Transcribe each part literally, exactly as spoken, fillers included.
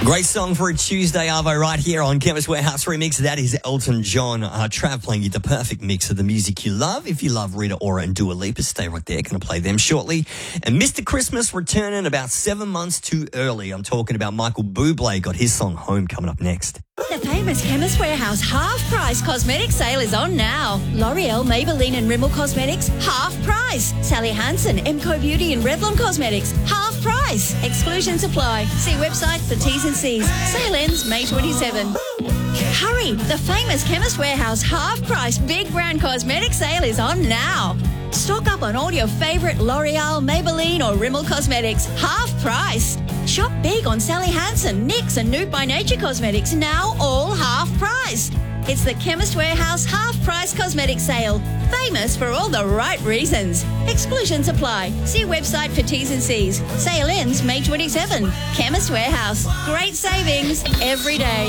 Great song for a Tuesday, Arvo, right here on Chemist Warehouse Remix. That is Elton John. Uh, Trav playing you the perfect mix of the music you love. If you love Rita Ora and Dua Lipa, stay right there. Going to play them shortly. And Mister Christmas returning about seven months too early. I'm talking about Michael Bublé. Got his song Home coming up next. The famous Chemist Warehouse half-price cosmetic sale is on now. L'Oreal, Maybelline and Rimmel Cosmetics, half price. Sally Hansen, Emco Beauty and Revlon Cosmetics, half price. Exclusions apply. See website for T's and C's. Sale ends May twenty-seventh. Hurry! The famous Chemist Warehouse half-price big brand cosmetic sale is on now. Stock up on all your favourite L'Oreal, Maybelline or Rimmel Cosmetics, half price. Shop big on Sally Hansen, N Y X and Nude by Nature Cosmetics, now all half price. It's the Chemist Warehouse half-price cosmetic sale. Famous for all the right reasons. Exclusions apply. See website for T's and C's. Sale ends May twenty-seventh. Chemist Warehouse. Great savings every day.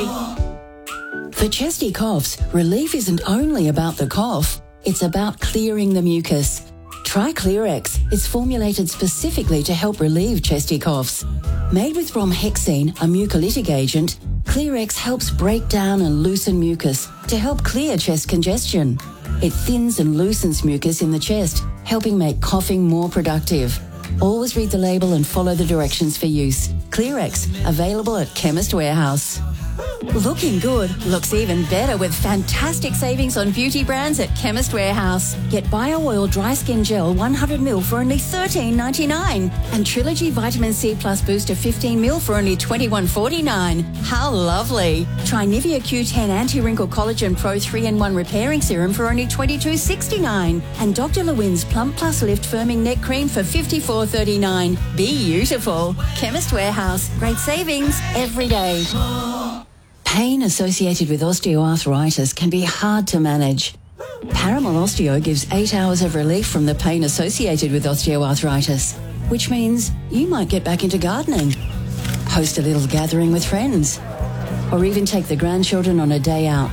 For chesty coughs, relief isn't only about the cough. It's about clearing the mucus. Try Clearex. It's formulated specifically to help relieve chesty coughs. Made with bromhexine, a mucolytic agent, Clearex helps break down and loosen mucus to help clear chest congestion. It thins and loosens mucus in the chest, helping make coughing more productive. Always read the label and follow the directions for use. Clearex, available at Chemist Warehouse. Looking good looks even better with fantastic savings on beauty brands at Chemist Warehouse. Get Bio Oil Dry Skin Gel one hundred milliliters for only thirteen ninety-nine and Trilogy Vitamin C Plus Booster fifteen milliliters for only twenty-one forty-nine. How lovely! Try Nivea Q ten Anti-Wrinkle Collagen Pro three in one Repairing Serum for only twenty-two sixty-nine and Doctor Lewin's Plump Plus Lift Firming Neck Cream for fifty-four thirty-nine. Be beautiful. Chemist Warehouse. Great savings every day. Pain associated with osteoarthritis can be hard to manage. Paramol Osteo gives eight hours of relief from the pain associated with osteoarthritis, which means you might get back into gardening, host a little gathering with friends, or even take the grandchildren on a day out.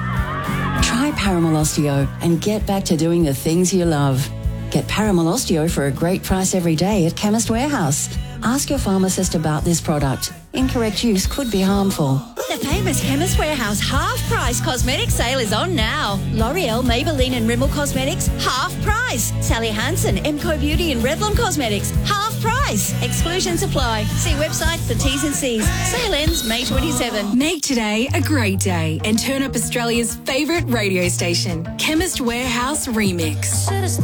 Try Paramol Osteo and get back to doing the things you love. Get Paramol Osteo for a great price every day at Chemist Warehouse. Ask your pharmacist about this product. Incorrect use could be harmful. The famous Chemist Warehouse half-price cosmetic sale is on now. L'Oreal, Maybelline and Rimmel Cosmetics, half price. Sally Hansen, Emco Beauty and Revlon Cosmetics, half price. Exclusions apply. See website for T's and C's. Sale ends May twenty-seventh. Make today a great day and turn up Australia's favourite radio station, Chemist Warehouse Remix.